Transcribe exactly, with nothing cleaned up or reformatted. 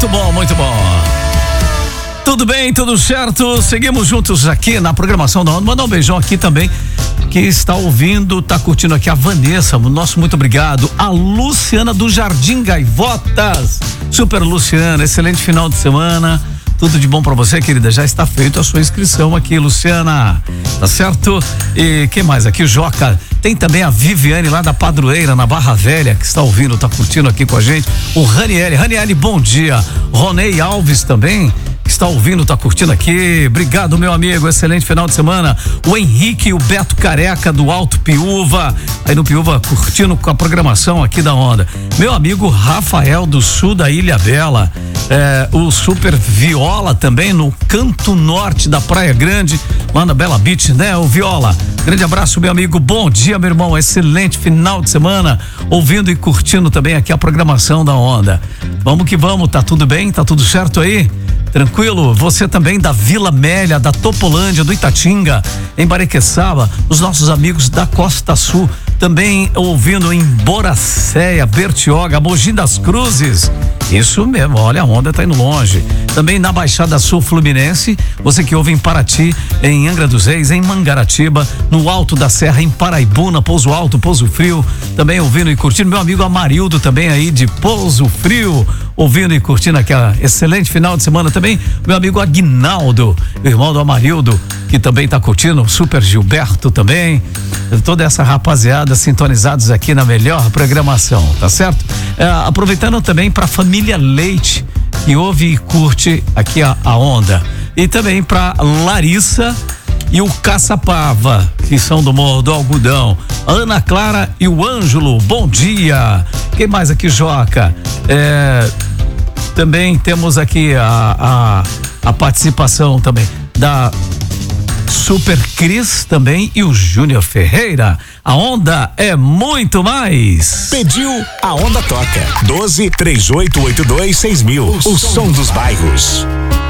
Muito bom, muito bom. Tudo bem, tudo certo? Seguimos juntos aqui na programação da Onda. Mandar um beijão aqui também, que está ouvindo, está curtindo aqui a Vanessa, nosso muito obrigado. A Luciana do Jardim Gaivotas. Super Luciana, excelente final de semana. Tudo de bom pra você, querida. Já está feito a sua inscrição aqui, Luciana. Tá certo? E quem mais aqui? O Joca. Tem também a Viviane lá da Padroeira, na Barra Velha, que está ouvindo, tá curtindo aqui com a gente. O Raniele. Raniele, bom dia. Ronei Alves também, que está ouvindo, tá curtindo aqui. Obrigado, meu amigo. Excelente final de semana. O Henrique e o Beto Careca do Alto Piúva. Aí no Piúva, curtindo com a programação aqui da Onda. Meu amigo Rafael do Sul da Ilha Bela. É, o Super Viola também no canto norte da Praia Grande, lá na Bela Beach, né, o Viola? Grande abraço, meu amigo. Bom dia, meu irmão. Excelente final de semana, ouvindo e curtindo também aqui a programação da Onda. Vamos que vamos, tá tudo bem? Tá tudo certo aí? Tranquilo? Você também da Vila Amélia, da Topolândia, do Itatinga, em Barequeçaba, os nossos amigos da Costa Sul, também ouvindo em Boracéia, Bertioga, Mogi das Cruzes. Isso mesmo, olha, a Onda tá indo longe. Também na Baixada Sul Fluminense, você que ouve em Paraty, em Angra dos Reis, em Mangaratiba, no Alto da Serra, em Paraibuna, Pouso Alto, Pouso Frio, também ouvindo e curtindo. Meu amigo Amarildo também aí de Pouso Frio, ouvindo e curtindo aqui a excelente final de semana também. Meu amigo Aguinaldo, irmão do Amarildo, que também tá curtindo. Super Gilberto também. Toda essa rapaziada sintonizados aqui na melhor programação, tá certo? É, aproveitando também pra família Leite, que ouve e curte aqui a, a Onda. E também pra Larissa e o Caçapava, que são do Morro do Algodão. Ana Clara e o Ângelo, bom dia. Quem mais aqui, Joca? É, também temos aqui a, a, a participação também da Super Cris também e o Júnior Ferreira. A Onda é muito mais. Pediu, a Onda toca. doze, três oito oito dois, seis mil. O som dos bairros.